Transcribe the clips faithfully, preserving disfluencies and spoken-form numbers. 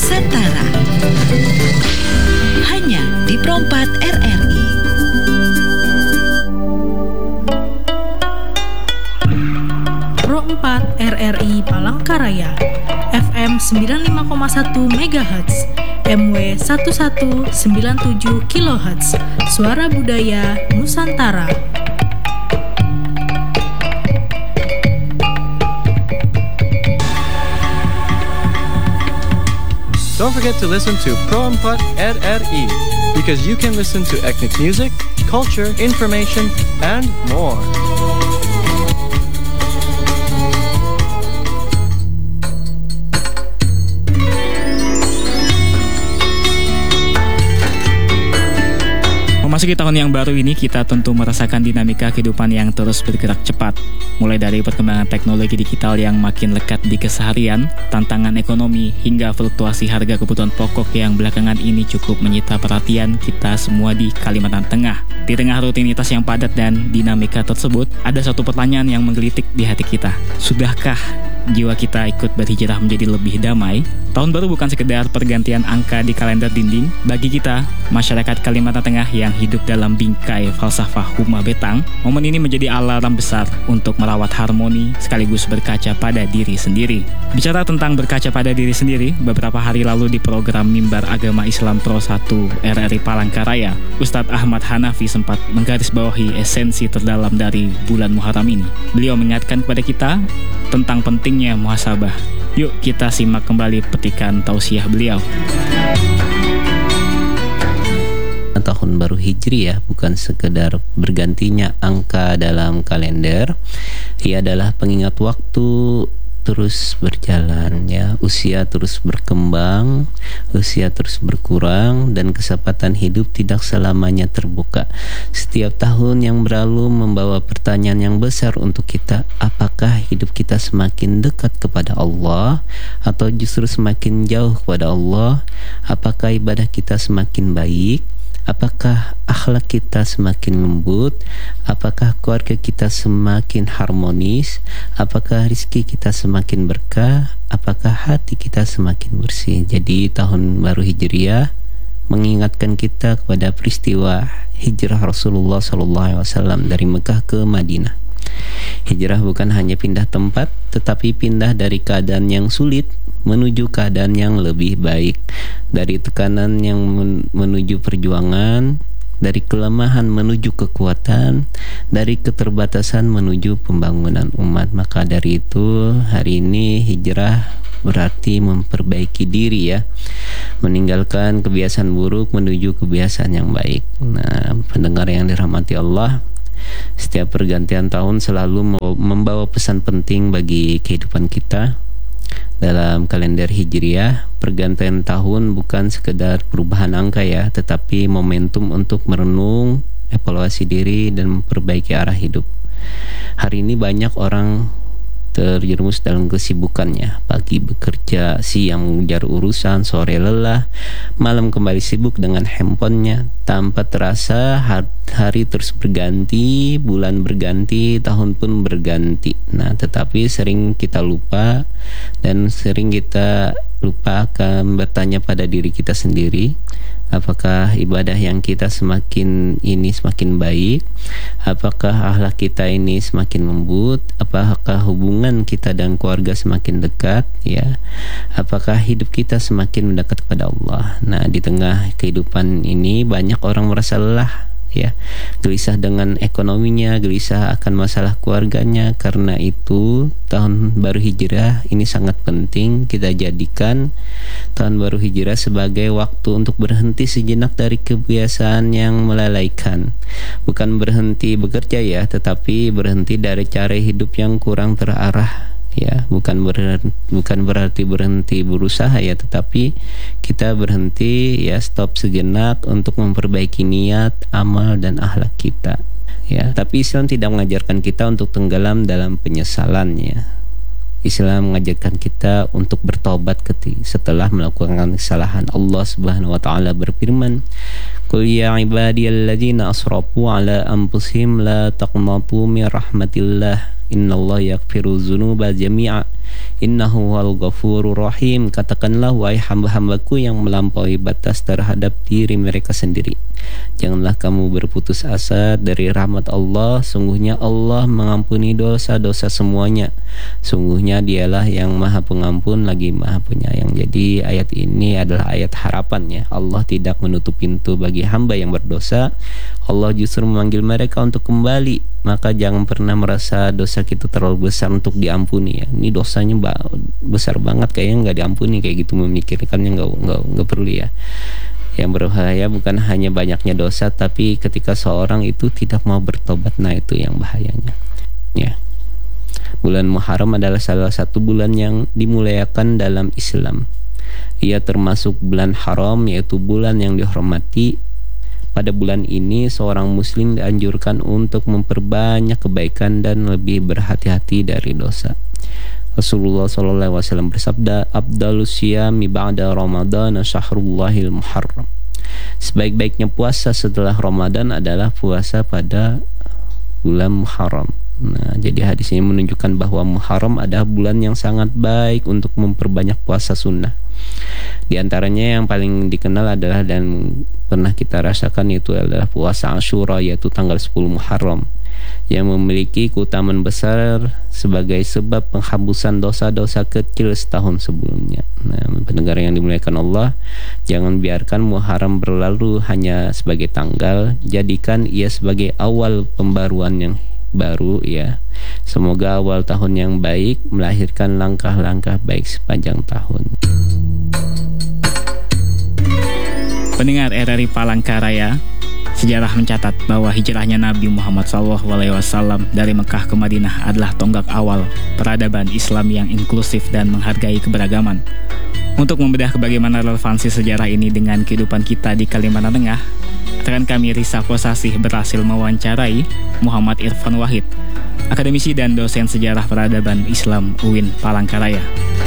Nusantara. Hanya di Pro empat R R I. Pro empat R R I Palangkaraya, F M sembilan puluh lima koma satu megahertz, M W seribu seratus sembilan puluh tujuh kilohertz, Suara Budaya Nusantara. Don't forget to listen to Pro empat R R I, because you can listen to ethnic music, culture, information, and more. Memasuki tahun yang baru ini, kita tentu merasakan dinamika kehidupan yang terus bergerak cepat. Mulai dari perkembangan teknologi digital yang makin lekat di keseharian, tantangan ekonomi, hingga fluktuasi harga kebutuhan pokok yang belakangan ini cukup menyita perhatian kita semua di Kalimantan Tengah. Di tengah rutinitas yang padat dan dinamika tersebut, ada satu pertanyaan yang menggelitik di hati kita. Sudahkah jiwa kita ikut berhijrah menjadi lebih damai? Tahun baru bukan sekedar pergantian angka di kalender dinding. Bagi kita, masyarakat Kalimantan Tengah yang hidup dalam bingkai falsafah Huma Betang, momen ini menjadi alarm besar untuk merawat harmoni sekaligus berkaca pada diri sendiri. Bicara tentang berkaca pada diri sendiri, beberapa hari lalu di program Mimbar Agama Islam Pro satu R R I Palangkaraya, Ustadz Ahmad Hanafi sempat menggarisbawahi esensi terdalam dari bulan Muharram ini. Beliau mengingatkan kepada kita tentang pentingnya muhasabah. Yuk kita simak kembali petikan tausiah beliau. Tahun baru Hijri ya, bukan sekedar bergantinya angka dalam kalender. Ia adalah pengingat waktu terus berjalan ya, usia terus berkembang, usia terus berkurang, dan kesempatan hidup tidak selamanya terbuka. Setiap tahun yang berlalu membawa pertanyaan yang besar untuk kita. Apakah hidup kita semakin dekat kepada Allah atau justru semakin jauh kepada Allah? Apakah ibadah kita semakin baik? Apakah akhlak kita semakin lembut? Apakah keluarga kita semakin harmonis? Apakah rezeki kita semakin berkah? Apakah hati kita semakin bersih? Jadi tahun baru Hijriah mengingatkan kita kepada peristiwa hijrah Rasulullah shallallahu alaihi wasallam dari Mekah ke Madinah. Hijrah bukan hanya pindah tempat, tetapi pindah dari keadaan yang sulit menuju keadaan yang lebih baik, dari tekanan yang menuju perjuangan, dari kelemahan menuju kekuatan, dari keterbatasan menuju pembangunan umat. Maka dari itu hari ini hijrah berarti memperbaiki diri ya, meninggalkan kebiasaan buruk menuju kebiasaan yang baik. Nah, pendengar yang dirahmati Allah, setiap pergantian tahun selalu membawa pesan penting bagi kehidupan kita. Dalam kalender Hijriah, pergantian tahun bukan sekedar perubahan angka ya, tetapi momentum untuk merenung, evaluasi diri, dan memperbaiki arah hidup. Hari ini banyak orang terjerumus dalam kesibukannya. Pagi bekerja, siang mengejar urusan, sore lelah, malam kembali sibuk dengan handphonenya. Tanpa terasa hari terus berganti, bulan berganti, tahun pun berganti. Nah, tetapi sering kita lupa dan sering kita lupa akan bertanya pada diri kita sendiri. Apakah ibadah yang kita semakin ini semakin baik? Apakah akhlak kita ini semakin lembut? Apakah hubungan kita dan keluarga semakin dekat? Ya, apakah hidup kita semakin mendekat kepada Allah? Nah, di tengah kehidupan ini banyak orang merasa lelah, ya, gelisah dengan ekonominya, gelisah akan masalah keluarganya. Karena itu tahun baru Hijrah ini sangat penting kita jadikan tahun baru Hijrah sebagai waktu untuk berhenti sejenak dari kebiasaan yang melalaikan. Bukan berhenti bekerja ya, tetapi berhenti dari cara hidup yang kurang terarah ya. Bukan berhenti, bukan berarti berhenti berusaha ya, tetapi kita berhenti ya, stop sejenak untuk memperbaiki niat, amal, dan akhlak kita ya. Tapi Islam tidak mengajarkan kita untuk tenggelam dalam penyesalan ya. Islam mengajarkan kita untuk bertobat ketika setelah melakukan kesalahan. Allah Subhanahu wa taala berfirman, "Qul ya ibadiyalladzina asrafu ala anfusihim la taqnatu min rahmatillah, innallaha yaghfiru dzunuba jami'a Innahu wal ghafurur rahim. Katakanlah wahai hamba-hambaku yang melampaui batas terhadap diri mereka sendiri, janganlah kamu berputus asa dari rahmat Allah. Sungguhnya Allah mengampuni dosa-dosa semuanya. Sungguhnya dialah yang maha pengampun lagi maha penyayang. Jadi ayat ini adalah ayat harapan ya. Allah tidak menutup pintu bagi hamba yang berdosa. Allah justru memanggil mereka untuk kembali. Maka jangan pernah merasa dosa kita terlalu besar untuk diampuni ya. Ini dosanya besar banget kayaknya nggak diampuni, kayak gitu memikirkannya nggak nggak nggak perlu ya. Yang berbahaya bukan hanya banyaknya dosa, tapi ketika seorang itu tidak mau bertobat, nah itu yang bahayanya ya. Bulan Muharram adalah salah satu bulan yang dimuliakan dalam Islam. Ia termasuk bulan haram, yaitu bulan yang dihormati. Pada bulan ini seorang muslim dianjurkan untuk memperbanyak kebaikan dan lebih berhati-hati dari dosa. Rasulullah shallallahu alaihi wasallam bersabda, "Afdalus syiyami ba'da Ramadan syahrullahil Muharram." Sebaik-baiknya puasa setelah Ramadan adalah puasa pada bulan Muharram. Nah, jadi hadis ini menunjukkan bahwa Muharram adalah bulan yang sangat baik untuk memperbanyak puasa sunnah. Di antaranya yang paling dikenal adalah dan pernah kita rasakan itu adalah puasa Asyura, yaitu tanggal sepuluh Muharram, yang memiliki keutamaan besar sebagai sebab penghapusan dosa-dosa kecil setahun sebelumnya. Nah, pendengar yang dimuliakan Allah, jangan biarkan Muharram berlalu hanya sebagai tanggal, jadikan ia sebagai awal pembaruan yang baru ya. Semoga awal tahun yang baik melahirkan langkah-langkah baik sepanjang tahun. Pendengar R R I Palangkaraya, sejarah mencatat bahwa hijrahnya Nabi Muhammad shallallahu alaihi wasallam dari Mekah ke Madinah adalah tonggak awal peradaban Islam yang inklusif dan menghargai keberagaman. Untuk membedah bagaimana relevansi sejarah ini dengan kehidupan kita di Kalimantan Tengah, rekan kami Risa Posasih berhasil mewawancarai Muhammad Irfan Wahid, akademisi dan dosen sejarah peradaban Islam U I N Palangkaraya.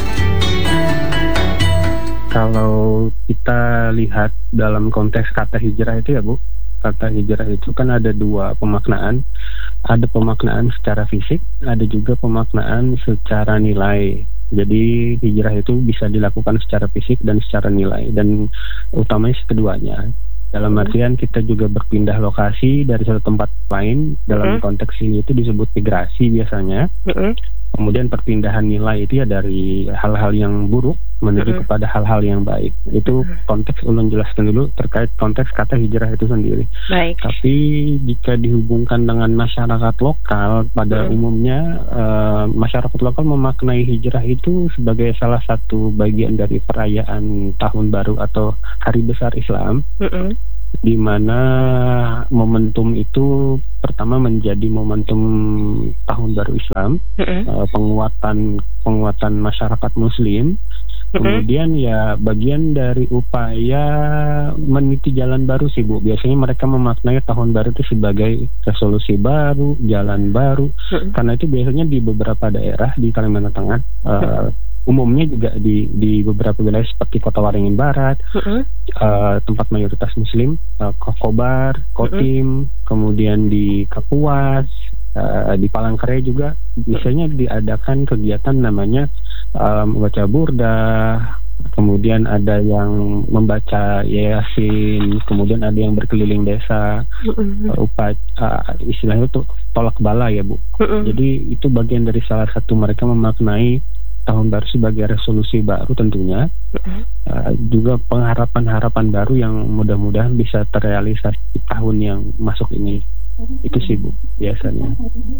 Kalau kita lihat dalam konteks kata hijrah itu ya Bu, kata hijrah itu kan ada dua pemaknaan. Ada pemaknaan secara fisik, ada juga pemaknaan secara nilai. Jadi hijrah itu bisa dilakukan secara fisik dan secara nilai, dan utamanya keduanya. Dalam artian kita juga berpindah lokasi dari satu tempat lain. Dalam mm-hmm. konteks ini itu disebut migrasi biasanya. Mm-hmm. Kemudian perpindahan nilai itu ya dari hal-hal yang buruk menuju mm-hmm. kepada hal-hal yang baik. Itu konteks, ulun jelaskan dulu terkait konteks kata hijrah itu sendiri. Baik. Tapi jika dihubungkan dengan masyarakat lokal, pada mm-hmm. umumnya uh, masyarakat lokal memaknai hijrah itu sebagai salah satu bagian dari perayaan tahun baru atau hari besar Islam. Mm-hmm. Di mana momentum itu pertama menjadi momentum tahun baru Islam, mm-hmm. uh, penguatan penguatan masyarakat Muslim, mm-hmm. kemudian ya bagian dari upaya meniti jalan baru sih Bu. Biasanya mereka memaknai tahun baru itu sebagai resolusi baru, jalan baru, mm-hmm. karena itu biasanya di beberapa daerah di Kalimantan Tengah. Uh, mm-hmm. Umumnya juga di di beberapa wilayah seperti Kota Waringin Barat, mm-hmm. uh, tempat mayoritas Muslim, uh, Kobar, Kotim, mm-hmm. kemudian di Kapuas, uh, di Palangkaraya juga biasanya diadakan kegiatan namanya uh, membaca burda, kemudian ada yang membaca Yasin, kemudian ada yang berkeliling desa, mm-hmm. uh, upaya uh, istilahnya itu tolak bala ya Bu. Mm-hmm. Jadi itu bagian dari salah satu mereka memaknai tahun baru sebagai resolusi baru tentunya, uh, juga pengharapan-harapan baru yang mudah-mudahan bisa terrealisasi di tahun yang masuk ini. Itu sih Bu biasanya.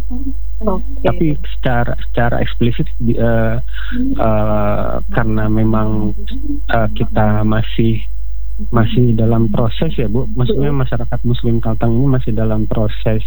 Okay. Tapi secara secara eksplisit uh, uh, karena memang uh, kita masih masih dalam proses ya Bu, maksudnya masyarakat Muslim Kalteng ini masih dalam proses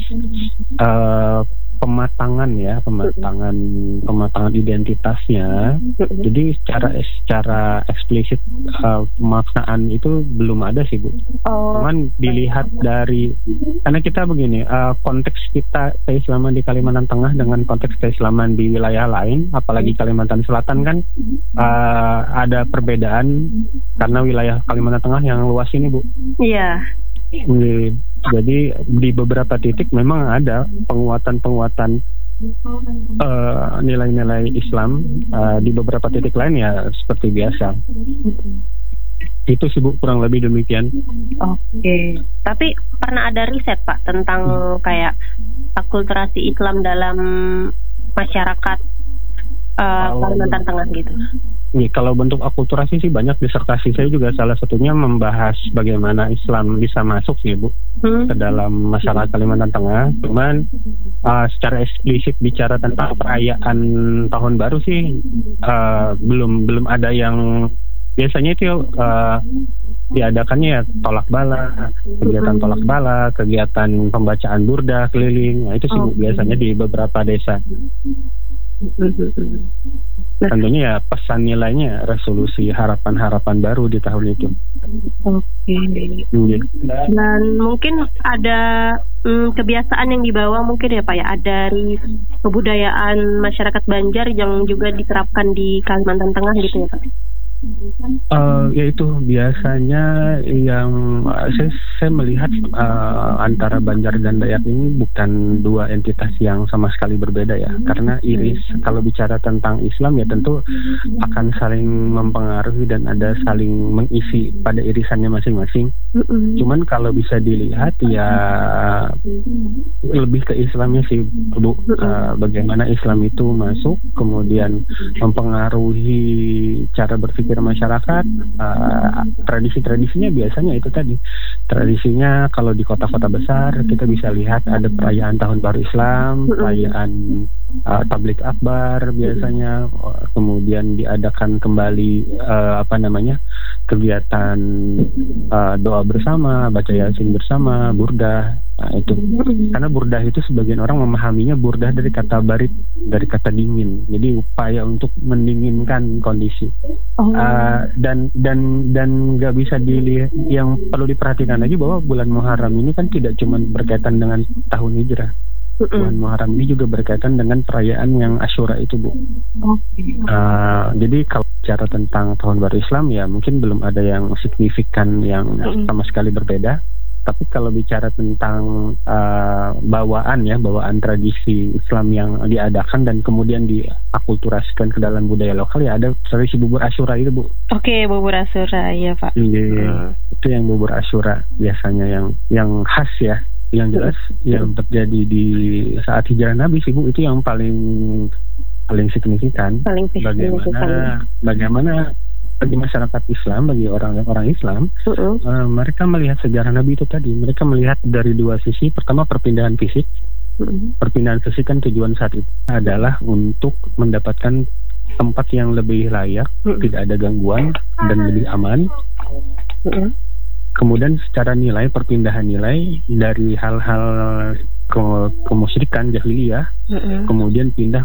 uh, pematangan ya, pematangan pematangan identitasnya. Jadi secara secara eksplisit uh, pemaknaan itu belum ada sih Bu. Oh. Cuman dilihat dari, karena kita begini, uh, konteks kita keislaman di Kalimantan Tengah dengan konteks keislaman di wilayah lain, apalagi Kalimantan Selatan kan uh, ada perbedaan karena wilayah Kalimantan Tengah yang luas ini Bu. Iya. Yeah. Jadi di beberapa titik memang ada penguatan-penguatan uh, nilai-nilai Islam uh, di beberapa titik lain ya seperti biasa. Itu sih Bu, kurang lebih demikian. Oke. Tapi pernah ada riset Pak tentang hmm. kayak akulturasi Islam dalam masyarakat uh, Kalimantan Tengah gitu? Nih, kalau bentuk akulturasi sih banyak. Disertasi saya juga salah satunya membahas bagaimana Islam bisa masuk sih Bu hmm. ke dalam masyarakat Kalimantan Tengah. Cuman uh, secara eksplisit bicara tentang perayaan tahun baru sih uh, belum belum ada yang. Biasanya itu uh, diadakannya ya tolak bala, kegiatan tolak bala, kegiatan pembacaan burdah keliling. Nah, itu sih oh. biasanya di beberapa desa. Nah, tentunya ya pesan nilainya resolusi harapan-harapan baru di tahun itu. Oke. Okay. Dan mungkin ada mm, kebiasaan yang dibawa mungkin ya Pak ya, dari kebudayaan masyarakat Banjar yang juga diterapkan di Kalimantan Tengah gitu ya Pak. Uh, yaitu biasanya yang uh, saya, saya melihat uh, antara Banjar dan Dayak ini bukan dua entitas yang sama sekali berbeda ya, karena iris kalau bicara tentang Islam ya tentu akan saling mempengaruhi dan ada saling mengisi pada irisannya masing-masing. Cuman kalau bisa dilihat ya lebih ke Islamnya sih Bu, uh, bagaimana Islam itu masuk kemudian mempengaruhi cara berpikir masyarakat. Uh, tradisi-tradisinya biasanya itu tadi, tradisinya kalau di kota-kota besar kita bisa lihat ada perayaan tahun baru Islam, perayaan uh, tablik akbar biasanya, uh, kemudian diadakan kembali uh, apa namanya kegiatan uh, doa bersama, baca yasin bersama, burdah. Nah, itu karena burdah itu sebagian orang memahaminya burdah dari kata barit, dari kata dingin, jadi upaya untuk mendinginkan kondisi. Oh. uh, dan dan dan nggak bisa dilihat, yang perlu diperhatikan lagi bahwa bulan Muharram ini kan tidak cuma berkaitan dengan tahun hijrah. Mm-mm. Bulan Muharram ini juga berkaitan dengan perayaan yang Asyura itu Bu. Okay. uh, jadi kalau bicara tentang tahun baru Islam ya mungkin belum ada yang signifikan yang Mm-mm. sama sekali berbeda. Tapi kalau bicara tentang uh, bawaan ya, bawaan tradisi Islam yang diadakan dan kemudian diakulturasikan ke dalam budaya lokal ya ada tradisi bubur Asyura itu Bu. Oke, okay, bubur Asyura ya Pak. Iya, hmm. itu yang bubur Asyura biasanya yang yang khas ya, yang jelas hmm. yang terjadi di saat hijrah Nabi sih Bu, itu yang paling paling signifikan. Paling bagaimana bagaimana bagi masyarakat Islam, bagi orang-orang Islam, uh-uh. uh, mereka melihat sejarah Nabi itu tadi. Mereka melihat dari dua sisi. Pertama perpindahan fisik. Uh-uh. Perpindahan fisik kan tujuan saat itu adalah untuk mendapatkan tempat yang lebih layak, uh-uh. tidak ada gangguan dan lebih aman. Uh-uh. Kemudian secara nilai, perpindahan nilai dari hal-hal ke kemusyrikan jahiliyah, uh-uh. kemudian pindah